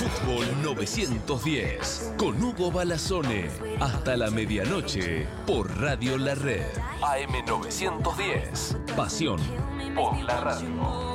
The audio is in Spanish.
Fútbol 910 con Hugo Balazone hasta la medianoche por Radio La Red. AM 910. Pasión por la radio.